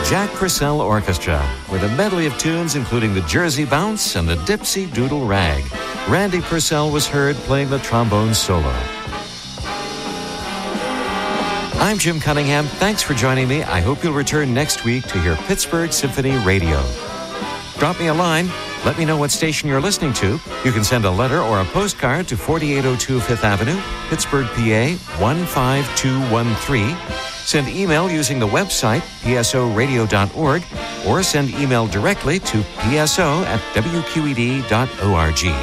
Jack Purcell Orchestra with a medley of tunes including the Jersey Bounce and the Dipsy Doodle Rag. Randy Purcell was heard playing the trombone solo. I'm Jim Cunningham. Thanks for joining me. I hope you'll return next week to hear Pittsburgh Symphony Radio. Drop me a line. Let me know what station you're listening to. You can send a letter or a postcard to 4802 5th Avenue, Pittsburgh, PA 15213. Send email using the website psoradio.org or send email directly to pso@wqed.org.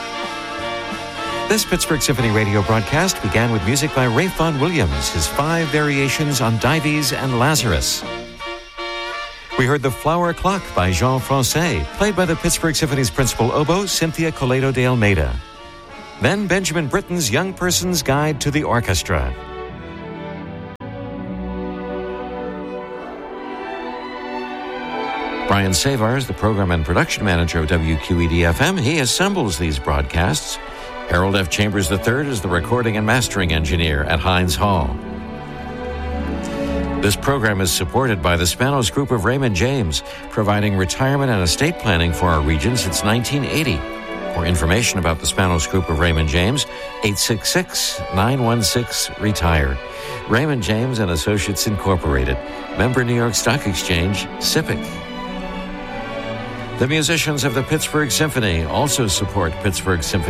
This Pittsburgh Symphony Radio broadcast began with music by Ralph Vaughan Williams, his 5 variations on Dives and Lazarus. We heard The Flower Clock by Jean Francais, played by the Pittsburgh Symphony's principal oboe, Cynthia Coleto de Almeida. Then Benjamin Britten's Young Person's Guide to the Orchestra. Brian Savars, the program and production manager of WQED-FM, he assembles these broadcasts. Harold F. Chambers III is the recording and mastering engineer at Heinz Hall. This program is supported by the Spanos Group of Raymond James, providing retirement and estate planning for our region since 1980. For information about the Spanos Group of Raymond James, 866-916-RETIRE. Raymond James and Associates Incorporated. Member New York Stock Exchange, SIPC. The musicians of the Pittsburgh Symphony also support Pittsburgh Symphony